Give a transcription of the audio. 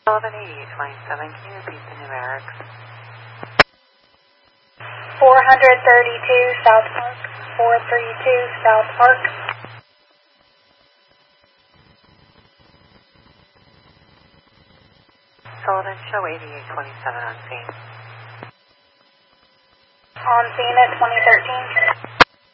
Sullivan 8827, can you repeat the numerics? 432 South Park, 432 South Park. Sullivan, show 8827 on scene. On scene at 2013.